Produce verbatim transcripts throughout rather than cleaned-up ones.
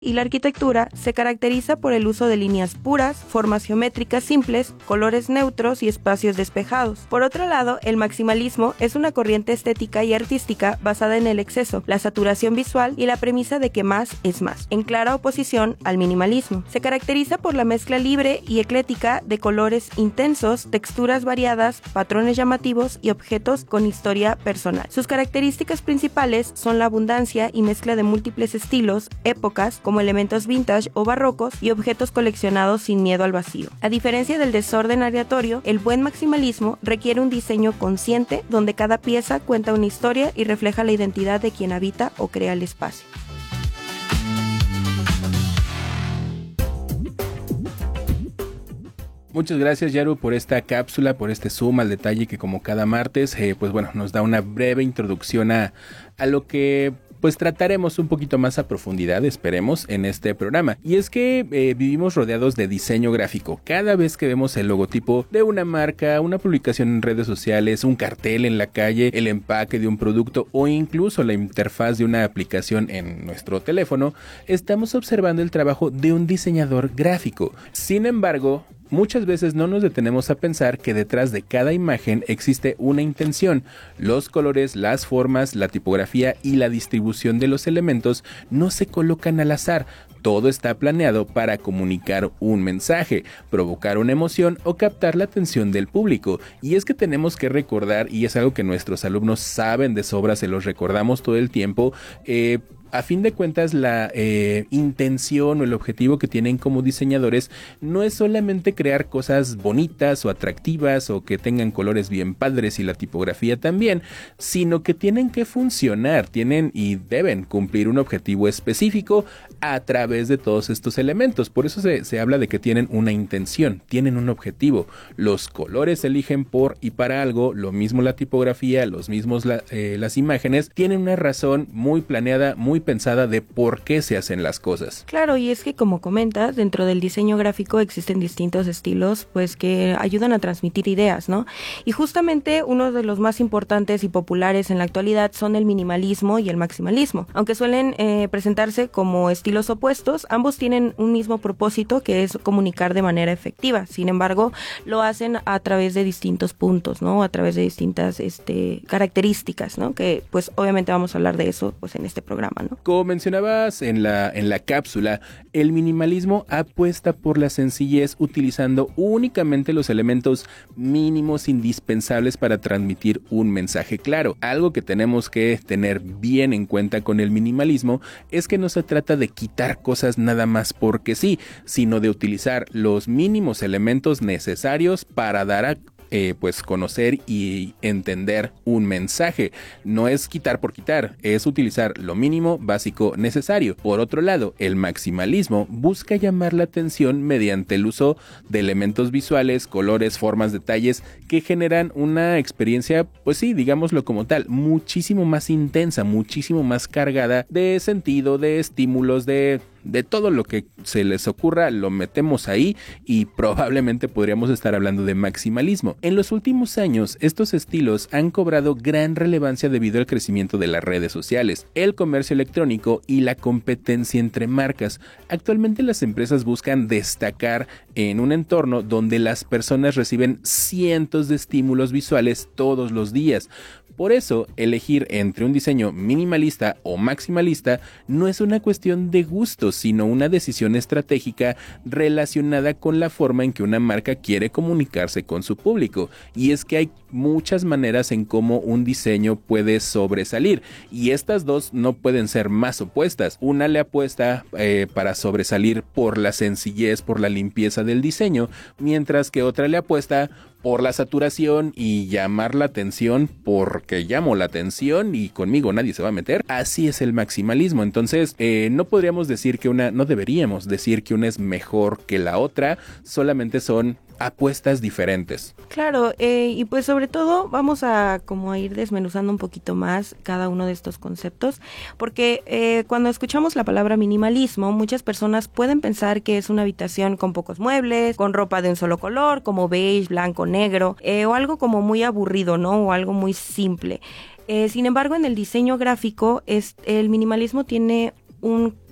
y la arquitectura se caracteriza por el uso de líneas puras, formas geométricas simples, colores neutros y espacios despejados. Por otro lado, el maximalismo es una corriente estética y artística basada en el exceso, la saturación visual y la premisa de que más es más, en clara oposición al minimalismo. Se caracteriza por la mezcla libre y ecléctica de colores intensos, texturas variadas, patrones llamativos y objetos con historia personal. Sus características principales son la abundancia y mezcla de múltiples estilos, épocas, como elementos vintage o barrocos y objetos coleccionados sin miedo al vacío. A diferencia del desorden aleatorio, el buen maximalismo requiere un diseño consciente donde cada pieza cuenta una historia y refleja la identidad de quien habita o crea el espacio. Muchas gracias, Yaru, por esta cápsula, por este zoom al detalle que como cada martes, eh, pues bueno, nos da una breve introducción a, a lo que pues trataremos un poquito más a profundidad, esperemos, en este programa. Y es que eh, vivimos rodeados de diseño gráfico. Cada vez que vemos el logotipo de una marca, una publicación en redes sociales, un cartel en la calle, el empaque de un producto o incluso la interfaz de una aplicación en nuestro teléfono, estamos observando el trabajo de un diseñador gráfico. Sin embargo, muchas veces no nos detenemos a pensar que detrás de cada imagen existe una intención. Los colores, las formas, la tipografía y la distribución de los elementos no se colocan al azar. Todo está planeado para comunicar un mensaje, provocar una emoción o captar la atención del público. Y es que tenemos que recordar, y es algo que nuestros alumnos saben de sobra, se los recordamos todo el tiempo, eh, a fin de cuentas, la eh, intención o el objetivo que tienen como diseñadores no es solamente crear cosas bonitas o atractivas o que tengan colores bien padres y la tipografía también, sino que tienen que funcionar, tienen y deben cumplir un objetivo específico a través de todos estos elementos. Por eso se, se habla de que tienen una intención, tienen un objetivo. Los colores se eligen por y para algo, lo mismo la tipografía, los mismos la, eh, las imágenes, tienen una razón muy planeada, muy pensada de por qué se hacen las cosas. Claro, y es que como comentas, dentro del diseño gráfico existen distintos estilos pues que ayudan a transmitir ideas, ¿no? Y justamente uno de los más importantes y populares en la actualidad son el minimalismo y el maximalismo. Aunque suelen eh, presentarse como estilos opuestos, ambos tienen un mismo propósito, que es comunicar de manera efectiva. Sin embargo, lo hacen a través de distintos puntos, ¿no? A través de distintas este, características, ¿no? Que pues obviamente vamos a hablar de eso pues en este programa, ¿no? Como mencionabas en la, en la cápsula, el minimalismo apuesta por la sencillez utilizando únicamente los elementos mínimos indispensables para transmitir un mensaje claro. Algo que tenemos que tener bien en cuenta con el minimalismo es que no se trata de quitar cosas nada más porque sí, sino de utilizar los mínimos elementos necesarios para dar a Eh, pues conocer y entender un mensaje. No es quitar por quitar, es utilizar lo mínimo básico necesario. Por otro lado, el maximalismo busca llamar la atención mediante el uso de elementos visuales, colores, formas, detalles que generan una experiencia, pues sí, digámoslo como tal, muchísimo más intensa, muchísimo más cargada de sentido, de estímulos, de de todo lo que se les ocurra, lo metemos ahí y probablemente podríamos estar hablando de maximalismo. En los últimos años, estos estilos han cobrado gran relevancia debido al crecimiento de las redes sociales, el comercio electrónico y la competencia entre marcas. Actualmente las empresas buscan destacar en un entorno donde las personas reciben cientos de estímulos visuales todos los días. Por eso, elegir entre un diseño minimalista o maximalista no es una cuestión de gusto, sino una decisión estratégica relacionada con la forma en que una marca quiere comunicarse con su público. Y es que hay muchas maneras en cómo un diseño puede sobresalir, y estas dos no pueden ser más opuestas. Una le apuesta eh, para sobresalir por la sencillez, por la limpieza del diseño, mientras que otra le apuesta por la saturación y llamar la atención porque llamo la atención y conmigo nadie se va a meter. Así es el maximalismo. Entonces eh, no podríamos decir que una, no deberíamos decir que una es mejor que la otra, solamente son apuestas diferentes. Claro, eh, y pues sobre todo vamos a como a ir desmenuzando un poquito más cada uno de estos conceptos, porque eh, cuando escuchamos la palabra minimalismo, muchas personas pueden pensar que es una habitación con pocos muebles, con ropa de un solo color, como beige, blanco, negro, eh, o algo como muy aburrido, ¿no? O algo muy simple. Eh, sin embargo, en el diseño gráfico, es, el minimalismo tiene un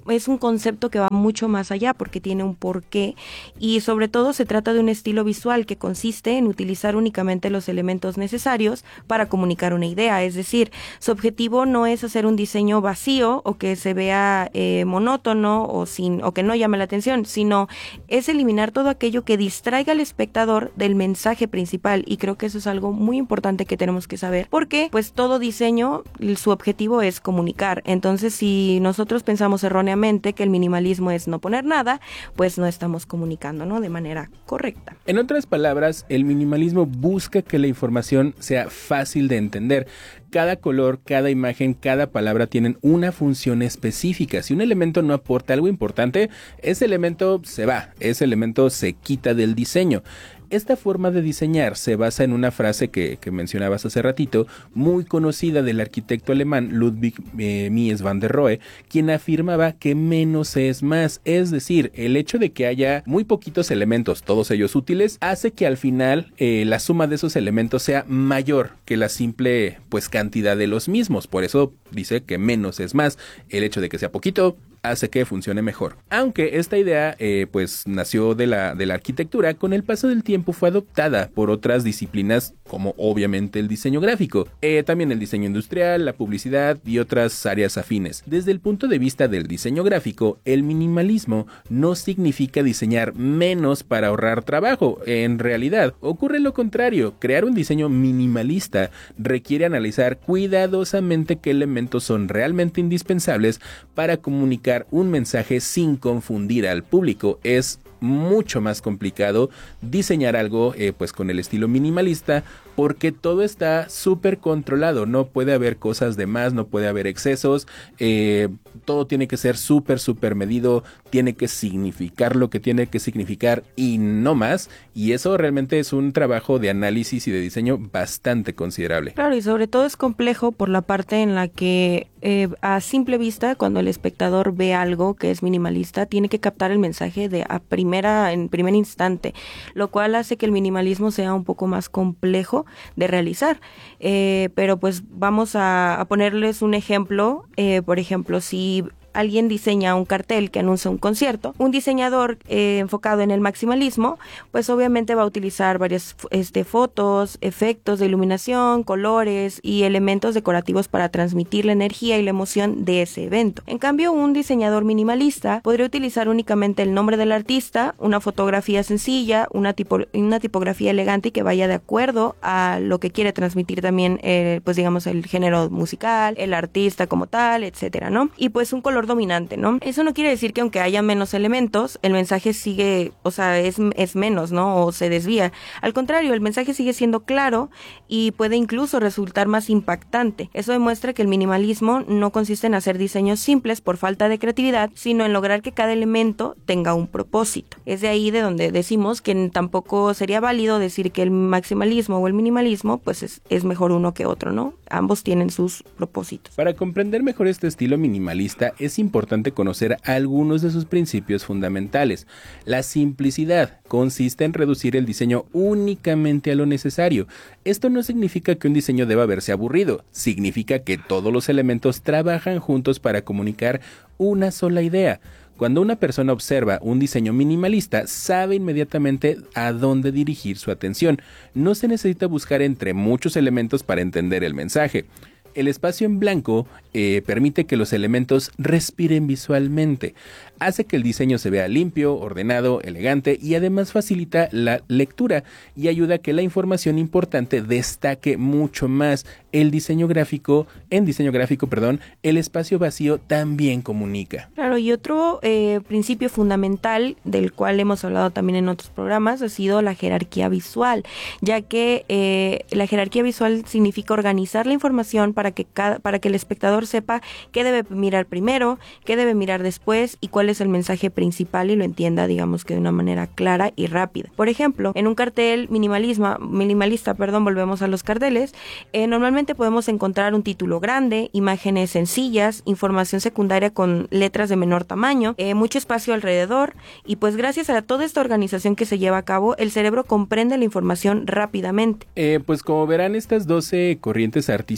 es un concepto que va mucho más allá porque tiene un porqué y sobre todo se trata de un estilo visual que consiste en utilizar únicamente los elementos necesarios para comunicar una idea, es decir, su objetivo no es hacer un diseño vacío o que se vea eh, monótono o, sin, o que no llame la atención, sino es eliminar todo aquello que distraiga al espectador del mensaje principal y creo que eso es algo muy importante que tenemos que saber porque pues todo diseño, su objetivo es comunicar, entonces si nosotros pensamos erróneamente que el minimalismo es no poner nada, pues no estamos comunicando, ¿no? De manera correcta. En otras palabras, el minimalismo busca que la información sea fácil de entender. Cada color, cada imagen, cada palabra tienen una función específica. Si un elemento no aporta algo importante, ese elemento se va, ese elemento se quita del diseño. Esta forma de diseñar se basa en una frase que, que mencionabas hace ratito, muy conocida del arquitecto alemán Ludwig eh, Mies van der Rohe, quien afirmaba que menos es más, es decir, el hecho de que haya muy poquitos elementos, todos ellos útiles, hace que al final eh, la suma de esos elementos sea mayor que la simple pues cantidad de los mismos, por eso dice que menos es más, el hecho de que sea poquito hace que funcione mejor. Aunque esta idea eh, pues nació de la, de la arquitectura, con el paso del tiempo fue adoptada por otras disciplinas como obviamente el diseño gráfico, eh, también el diseño industrial, la publicidad y otras áreas afines. Desde el punto de vista del diseño gráfico, el minimalismo no significa diseñar menos para ahorrar trabajo. En realidad, ocurre lo contrario. Crear un diseño minimalista requiere analizar cuidadosamente qué elementos son realmente indispensables para comunicar un mensaje sin confundir al público. Es mucho más complicado diseñar algo eh, pues con el estilo minimalista porque todo está súper controlado, no puede haber cosas de más, no puede haber excesos, eh, todo tiene que ser súper súper medido, tiene que significar lo que tiene que significar y no más, y eso realmente es un trabajo de análisis y de diseño bastante considerable. Claro, y sobre todo es complejo por la parte en la que eh, a simple vista, cuando el espectador ve algo que es minimalista, tiene que captar el mensaje de a primera, en primer instante, lo cual hace que el minimalismo sea un poco más complejo de realizar, eh, pero pues vamos a, a ponerles un ejemplo, eh, por ejemplo, si alguien diseña un cartel que anuncia un concierto, un diseñador eh, enfocado en el maximalismo, pues obviamente va a utilizar varias este, fotos, efectos de iluminación, colores y elementos decorativos para transmitir la energía y la emoción de ese evento. En cambio, un diseñador minimalista podría utilizar únicamente el nombre del artista, una fotografía sencilla, una, tipo, una tipografía elegante y que vaya de acuerdo a lo que quiere transmitir también, eh, pues digamos, el género musical, el artista como tal, etcétera, ¿no? Y pues un color dominante, ¿no? Eso no quiere decir que aunque haya menos elementos, el mensaje sigue, o sea, es, es menos, ¿no? O se desvía. Al contrario, el mensaje sigue siendo claro y puede incluso resultar más impactante. Eso demuestra que el minimalismo no consiste en hacer diseños simples por falta de creatividad, sino en lograr que cada elemento tenga un propósito. Es de ahí de donde decimos que tampoco sería válido decir que el maximalismo o el minimalismo, pues es, es mejor uno que otro, ¿no? Ambos tienen sus propósitos. Para comprender mejor este estilo minimalista, es importante conocer algunos de sus principios fundamentales. La simplicidad consiste en reducir el diseño únicamente a lo necesario. Esto no significa que un diseño deba verse aburrido, significa que todos los elementos trabajan juntos para comunicar una sola idea. Cuando una persona observa un diseño minimalista, sabe inmediatamente a dónde dirigir su atención. No se necesita buscar entre muchos elementos para entender el mensaje. El espacio en blanco eh, permite que los elementos respiren visualmente. Hace que el diseño se vea limpio, ordenado, elegante y además facilita la lectura y ayuda a que la información importante destaque mucho más. El diseño gráfico, en diseño gráfico, perdón, el espacio vacío también comunica. Claro, y otro eh, principio fundamental del cual hemos hablado también en otros programas ha sido la jerarquía visual, ya que eh, la jerarquía visual significa organizar la información para que cada, para que el espectador sepa qué debe mirar primero, qué debe mirar después y cuál es el mensaje principal y lo entienda, digamos que de una manera clara y rápida. Por ejemplo, en un cartel minimalismo, minimalista, perdón, volvemos a los carteles, eh, normalmente podemos encontrar un título grande, imágenes sencillas, información secundaria con letras de menor tamaño, eh, mucho espacio alrededor y pues gracias a toda esta organización que se lleva a cabo, el cerebro comprende la información rápidamente. Eh, pues como verán, estas doce corrientes artísticas son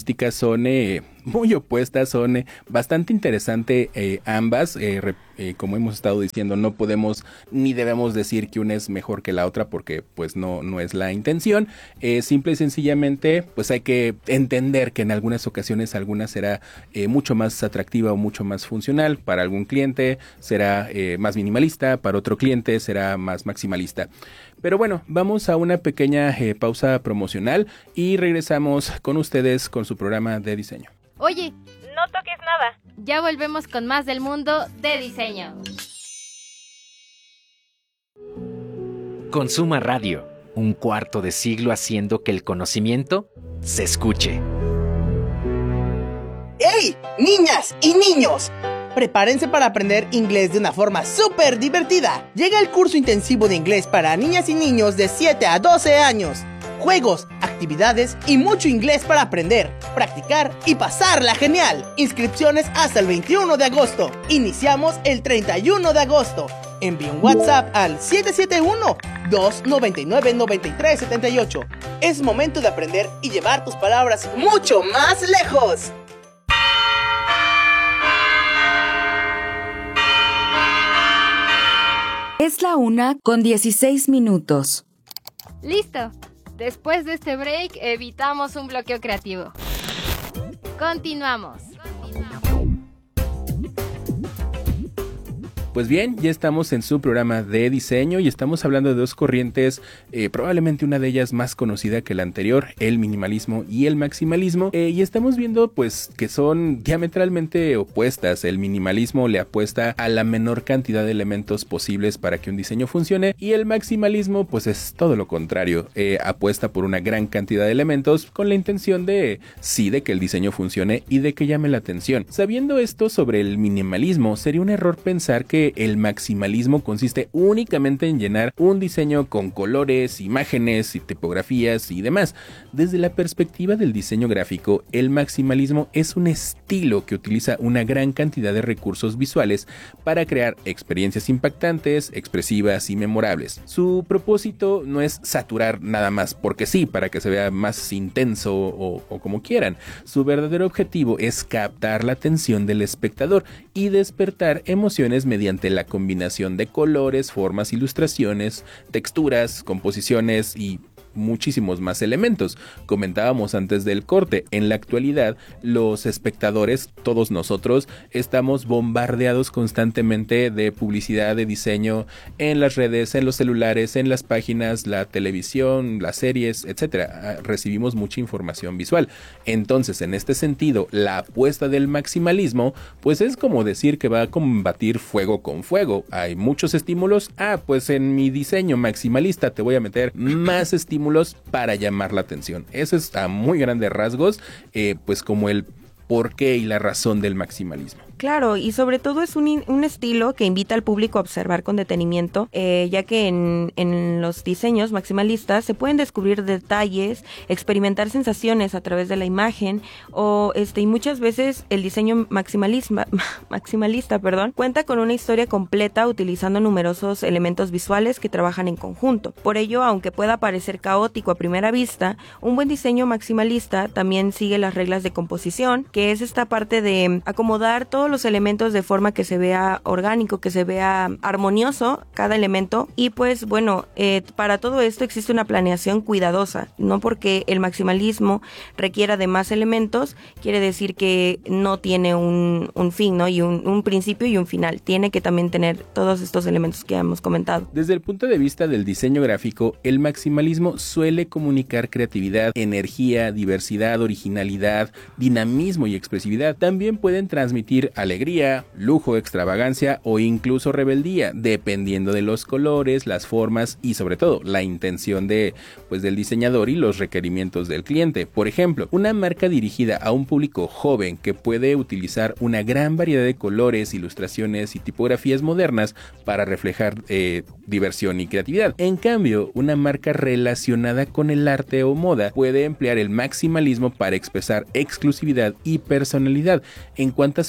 son eh, muy opuestas, son eh, bastante interesantes eh, ambas. Eh, re, eh, como hemos estado diciendo, no podemos ni debemos decir que una es mejor que la otra porque pues no, no es la intención. Eh, simple y sencillamente pues hay que entender que en algunas ocasiones alguna será eh, mucho más atractiva o mucho más funcional. Para algún cliente será eh, más minimalista, para otro cliente será más maximalista. Pero bueno, vamos a una pequeña eh, pausa promocional y regresamos con ustedes con su programa de diseño. Oye, no toques nada. Ya volvemos con más del mundo de diseño. Consuma Radio, un cuarto de siglo haciendo que el conocimiento se escuche. ¡Hey, niñas y niños! Prepárense para aprender inglés de una forma súper divertida. Llega el curso intensivo de inglés para niñas y niños de siete a doce años. Juegos, actividades y mucho inglés para aprender, practicar y pasarla genial. Inscripciones hasta el veintiuno de agosto. Iniciamos el treinta y uno de agosto. Envía un WhatsApp al siete siete uno, dos nueve nueve, nueve tres siete ocho. Es momento de aprender y llevar tus palabras mucho más lejos. Es la una con dieciséis minutos. Listo. Después de este break, evitamos un bloqueo creativo. Continuamos. Pues bien, ya estamos en su programa de diseño y estamos hablando de dos corrientes, eh, probablemente una de ellas más conocida que la anterior, el minimalismo y el maximalismo, eh, y estamos viendo pues que son diametralmente opuestas. El minimalismo le apuesta a la menor cantidad de elementos posibles para que un diseño funcione, y el maximalismo pues es todo lo contrario, eh, apuesta por una gran cantidad de elementos con la intención de, sí, de que el diseño funcione y de que llame la atención. Sabiendo esto sobre el minimalismo, sería un error pensar que el maximalismo consiste únicamente en llenar un diseño con colores, imágenes y tipografías y demás. Desde la perspectiva del diseño gráfico, el maximalismo es un estilo que utiliza una gran cantidad de recursos visuales para crear experiencias impactantes, expresivas y memorables. Su propósito no es saturar nada más porque sí, para que se vea más intenso o, o como quieran. Su verdadero objetivo es captar la atención del espectador y despertar emociones mediante la combinación de colores, formas, ilustraciones, texturas, composiciones y muchísimos más elementos. Comentábamos antes del corte, en la actualidad los espectadores, todos nosotros, estamos bombardeados constantemente de publicidad de diseño en las redes, en los celulares, en las páginas, la televisión, las series, etcétera. Recibimos mucha información visual. Entonces, en este sentido, la apuesta del maximalismo, pues es como decir que va a combatir fuego con fuego. Hay muchos estímulos. Ah, pues en mi diseño maximalista te voy a meter más estímulos para llamar la atención. Eso es a muy grandes rasgos, eh, pues como el porqué y la razón del maximalismo. Claro, y sobre todo es un, un estilo que invita al público a observar con detenimiento, eh, ya que en, en los diseños maximalistas se pueden descubrir detalles, experimentar sensaciones a través de la imagen, o este y muchas veces el diseño maximalista, maximalista perdón, cuenta con una historia completa utilizando numerosos elementos visuales que trabajan en conjunto. Por ello, aunque pueda parecer caótico a primera vista, un buen diseño maximalista también sigue las reglas de composición, que es esta parte de acomodar todos los elementos de forma que se vea orgánico, que se vea armonioso cada elemento, y pues bueno, eh, para todo esto existe una planeación cuidadosa. No porque el maximalismo requiera de más elementos quiere decir que no tiene un, un fin, ¿no? Y un, un principio y un final. Tiene que también tener todos estos elementos que hemos comentado. Desde el punto de vista del diseño gráfico, el maximalismo suele comunicar creatividad, energía, diversidad, originalidad, dinamismo y expresividad. También pueden transmitir alegría, lujo, extravagancia o incluso rebeldía, dependiendo de los colores, las formas y sobre todo la intención de, pues, del diseñador y los requerimientos del cliente. Por ejemplo, una marca dirigida a un público joven que puede utilizar una gran variedad de colores, ilustraciones y tipografías modernas para reflejar eh, diversión y creatividad. En cambio, una marca relacionada con el arte o moda puede emplear el maximalismo para expresar exclusividad y personalidad. En cuantas ocasiones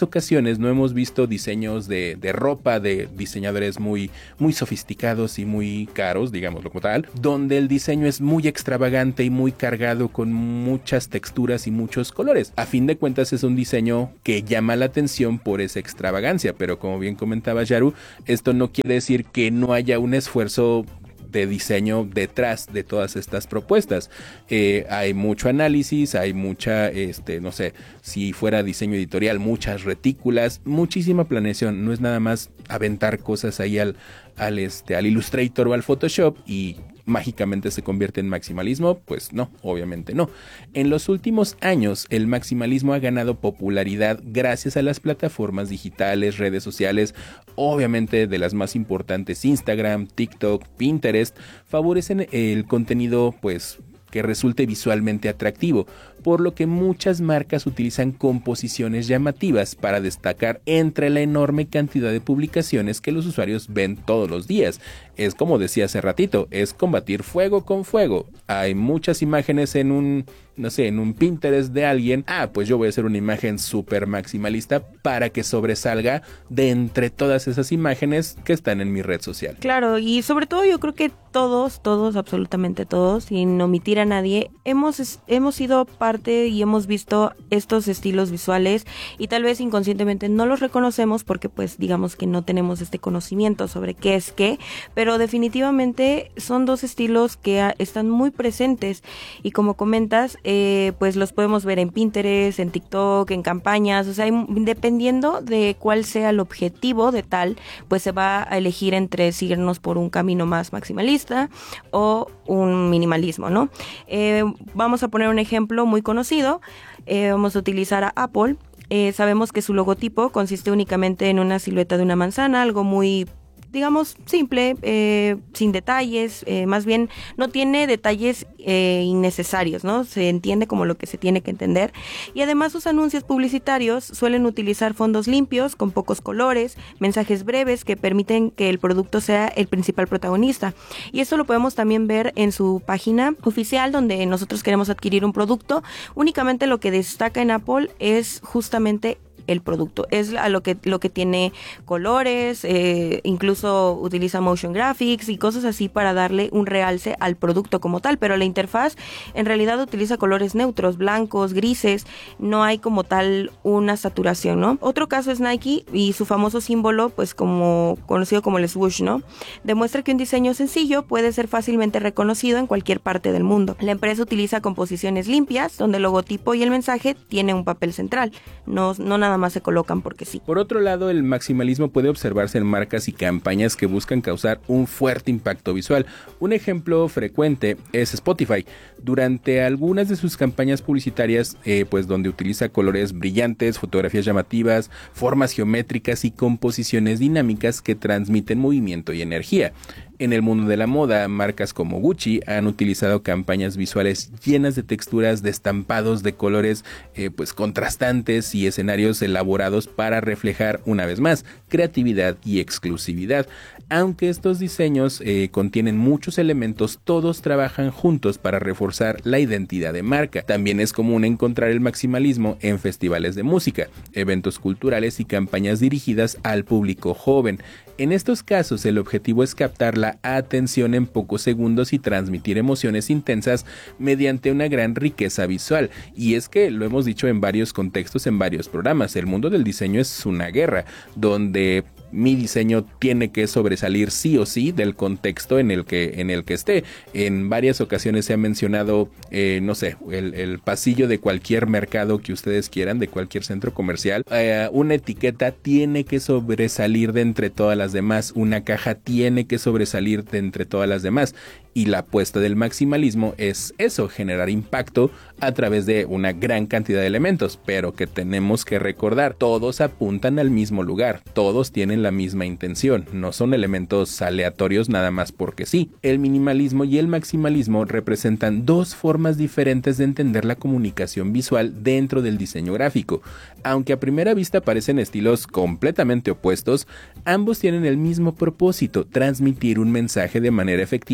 ocasiones no hemos visto diseños de, de ropa de diseñadores muy, muy sofisticados y muy caros, digámoslo como tal, donde el diseño es muy extravagante y muy cargado con muchas texturas y muchos colores. A fin de cuentas es un diseño que llama la atención por esa extravagancia, pero como bien comentaba Yaru, esto no quiere decir que no haya un esfuerzo de diseño detrás de todas estas propuestas. Eh, hay mucho análisis, hay mucha, este, no sé, si fuera diseño editorial, muchas retículas, muchísima planeación. No es nada más aventar cosas ahí al, al, este, al Illustrator o al Photoshop y mágicamente se convierte en maximalismo. Pues no, obviamente no. En los últimos años el maximalismo ha ganado popularidad gracias a las plataformas digitales, redes sociales, obviamente de las más importantes Instagram, TikTok, Pinterest, favorecen el contenido pues que resulte visualmente atractivo, por lo que muchas marcas utilizan composiciones llamativas para destacar entre la enorme cantidad de publicaciones que los usuarios ven todos los días. Es como decía hace ratito, es combatir fuego con fuego. Hay muchas imágenes en un, no sé, en un Pinterest de alguien. Ah, pues yo voy a hacer una imagen súper maximalista para que sobresalga de entre todas esas imágenes que están en mi red social. Claro, y sobre todo yo creo que todos, todos, absolutamente todos, sin omitir a nadie, hemos, hemos sido parte y hemos visto estos estilos visuales y tal vez inconscientemente no los reconocemos porque pues digamos que no tenemos este conocimiento sobre qué es qué, pero definitivamente son dos estilos que a, están muy presentes y como comentas, eh, pues los podemos ver en Pinterest, en TikTok, en campañas, o sea, dependiendo de cuál sea el objetivo de tal, pues se va a elegir entre seguirnos por un camino más maximalista o un minimalismo, ¿no? Eh, vamos a poner un ejemplo muy conocido, eh, vamos a utilizar a Apple. Eh, sabemos que su logotipo consiste únicamente en una silueta de una manzana, algo muy, digamos, simple, eh, sin detalles, eh, más bien no tiene detalles eh, innecesarios, ¿no? Se entiende como lo que se tiene que entender. Y además sus anuncios publicitarios suelen utilizar fondos limpios, con pocos colores, mensajes breves que permiten que el producto sea el principal protagonista. Y esto lo podemos también ver en su página oficial, donde nosotros queremos adquirir un producto. Únicamente lo que destaca en Apple es justamente el producto, es a lo que lo que tiene colores, eh, incluso utiliza motion graphics y cosas así para darle un realce al producto como tal, pero la interfaz en realidad utiliza colores neutros, blancos, grises, no hay como tal una saturación, ¿no? Otro caso es Nike y su famoso símbolo, pues como conocido como el swoosh, ¿no? Demuestra que un diseño sencillo puede ser fácilmente reconocido en cualquier parte del mundo. La empresa utiliza composiciones limpias, donde el logotipo y el mensaje tienen un papel central, no, no nada más se colocan porque sí. Por otro lado, el maximalismo puede observarse en marcas y campañas que buscan causar un fuerte impacto visual. Un ejemplo frecuente es Spotify. Durante algunas de sus campañas publicitarias, eh, pues donde utiliza colores brillantes, fotografías llamativas, formas geométricas y composiciones dinámicas que transmiten movimiento y energía. En el mundo de la moda, marcas como Gucci han utilizado campañas visuales llenas de texturas, de estampados, de colores eh, pues contrastantes y escenarios elaborados para reflejar una vez más creatividad y exclusividad. Aunque estos diseños eh, contienen muchos elementos, todos trabajan juntos para reforzar la identidad de marca. También es común encontrar el maximalismo en festivales de música, eventos culturales y campañas dirigidas al público joven. En estos casos, el objetivo es captar la atención en pocos segundos y transmitir emociones intensas mediante una gran riqueza visual. Y es que lo hemos dicho en varios contextos, en varios programas, el mundo del diseño es una guerra, donde mi diseño tiene que sobresalir sí o sí del contexto en el que, en el que esté. En varias ocasiones se ha mencionado, eh, no sé, el, el pasillo de cualquier mercado que ustedes quieran, de cualquier centro comercial. Eh, una etiqueta tiene que sobresalir de entre todas las demás, una caja tiene que sobresalir de entre todas las demás. Y la apuesta del maximalismo es eso, generar impacto a través de una gran cantidad de elementos, pero que tenemos que recordar, todos apuntan al mismo lugar, todos tienen la misma intención, no son elementos aleatorios nada más porque sí. El minimalismo y el maximalismo representan dos formas diferentes de entender la comunicación visual dentro del diseño gráfico. Aunque a primera vista parecen estilos completamente opuestos, ambos tienen el mismo propósito, transmitir un mensaje de manera efectiva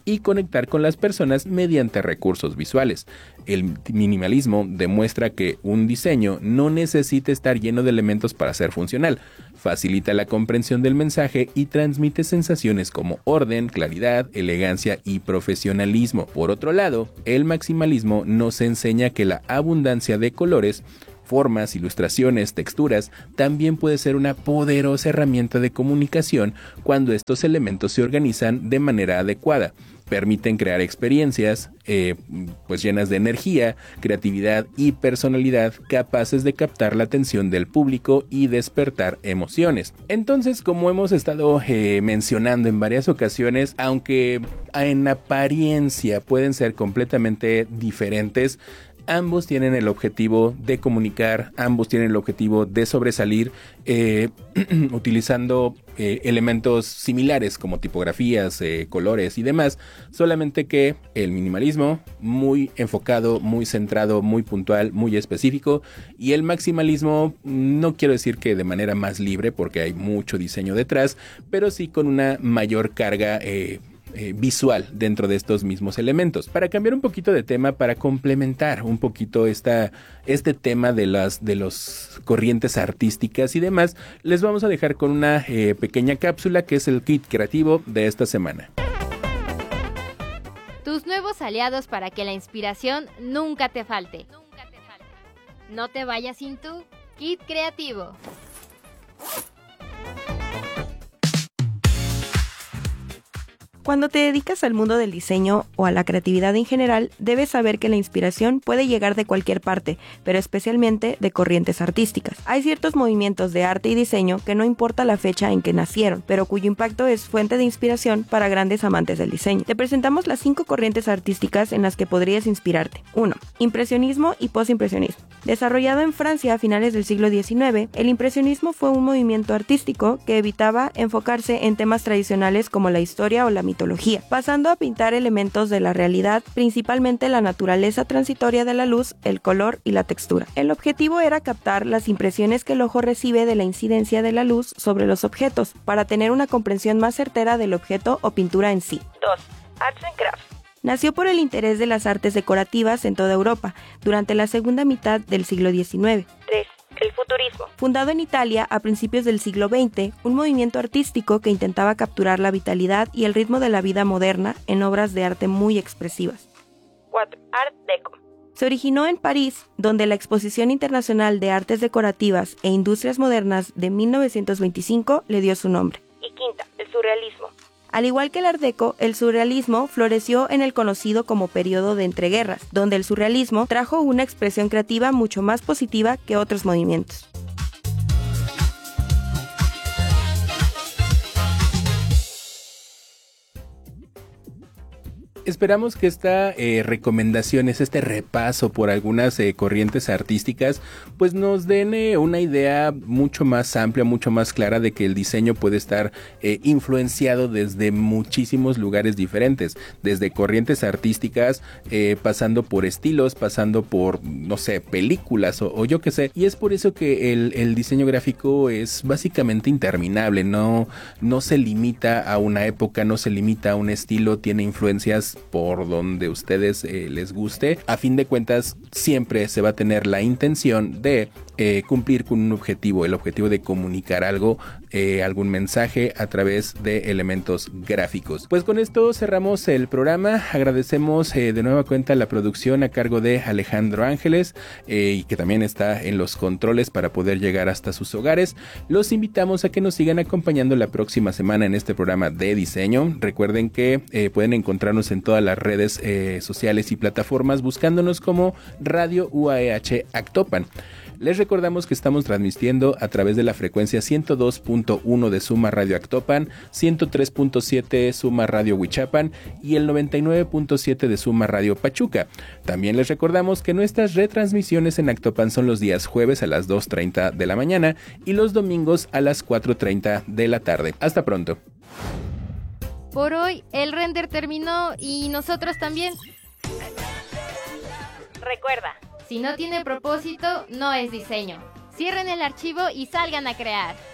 y conectar con las personas mediante recursos visuales. El minimalismo demuestra que un diseño no necesita estar lleno de elementos para ser funcional. Facilita la comprensión del mensaje y transmite sensaciones como orden, claridad, elegancia y profesionalismo. Por otro lado, el maximalismo nos enseña que la abundancia de colores, formas, ilustraciones, texturas, también puede ser una poderosa herramienta de comunicación cuando estos elementos se organizan de manera adecuada. Permiten crear experiencias eh, pues llenas de energía, creatividad y personalidad, capaces de captar la atención del público y despertar emociones. Entonces, como hemos estado eh, mencionando en varias ocasiones, aunque en apariencia pueden ser completamente diferentes, ambos tienen el objetivo de comunicar, ambos tienen el objetivo de sobresalir eh, utilizando eh, elementos similares como tipografías, eh, colores y demás, solamente que el minimalismo muy enfocado, muy centrado, muy puntual, muy específico, y el maximalismo no quiero decir que de manera más libre porque hay mucho diseño detrás, pero sí con una mayor carga eh, Eh, visual dentro de estos mismos elementos. Para cambiar un poquito de tema, para complementar un poquito esta, este tema de las de los corrientes artísticas y demás, les vamos a dejar con una eh, pequeña cápsula que es el kit creativo de esta semana. Tus nuevos aliados para que la inspiración nunca te falte. No te vayas sin tu kit creativo. Cuando te dedicas al mundo del diseño o a la creatividad en general, debes saber que la inspiración puede llegar de cualquier parte, pero especialmente de corrientes artísticas. Hay ciertos movimientos de arte y diseño que no importa la fecha en que nacieron, pero cuyo impacto es fuente de inspiración para grandes amantes del diseño. Te presentamos las cinco corrientes artísticas en las que podrías inspirarte. uno. Impresionismo y postimpresionismo. Desarrollado en Francia a finales del siglo diecinueve, el impresionismo fue un movimiento artístico que evitaba enfocarse en temas tradicionales como la historia o la mitología, pasando a pintar elementos de la realidad, principalmente la naturaleza transitoria de la luz, el color y la textura. El objetivo era captar las impresiones que el ojo recibe de la incidencia de la luz sobre los objetos, para tener una comprensión más certera del objeto o pintura en sí. dos. Arts and Crafts. Nació por el interés de las artes decorativas en toda Europa durante la segunda mitad del siglo diecinueve. tres. El futurismo. Fundado en Italia a principios del siglo veinte, un movimiento artístico que intentaba capturar la vitalidad y el ritmo de la vida moderna en obras de arte muy expresivas. cuatro. Art Deco. Se originó en París, donde la Exposición Internacional de Artes Decorativas e Industrias Modernas de mil novecientos veinticinco le dio su nombre. Y quinta, el surrealismo. Al igual que el Art Deco, el surrealismo floreció en el conocido como periodo de entreguerras, donde el surrealismo trajo una expresión creativa mucho más positiva que otros movimientos. Esperamos que esta eh, recomendaciones, este repaso por algunas eh, corrientes artísticas, pues nos den eh, una idea mucho más amplia, mucho más clara de que el diseño puede estar eh, influenciado desde muchísimos lugares diferentes, desde corrientes artísticas, eh, pasando por estilos, pasando por, no sé, películas o, o yo qué sé. Y es por eso que el, el diseño gráfico es básicamente interminable, no, no se limita a una época, no se limita a un estilo, tiene influencias por donde ustedes eh, les guste. A fin de cuentas, siempre se va a tener la intención de eh, cumplir con un objetivo, el objetivo de comunicar algo, eh, algún mensaje a través de elementos gráficos. Pues con esto cerramos el programa. Agradecemos eh, de nueva cuenta la producción a cargo de Alejandro Ángeles eh, y que también está en los controles para poder llegar hasta sus hogares. Los invitamos a que nos sigan acompañando la próxima semana en este programa de diseño. Recuerden que eh, pueden encontrarnos en todas las redes eh, sociales y plataformas buscándonos como Radio U A E H Actopan. Les recordamos que estamos transmitiendo a través de la frecuencia ciento dos punto uno de Suma Radio Actopan, ciento tres punto siete Suma Radio Huichapan y el noventa y nueve punto siete de Suma Radio Pachuca. También les recordamos que nuestras retransmisiones en Actopan son los días jueves a las dos treinta de la mañana y los domingos a las cuatro treinta de la tarde. Hasta pronto. Por hoy el render terminó y nosotros también. Recuerda, si no tiene propósito, no es diseño. Cierren el archivo y salgan a crear.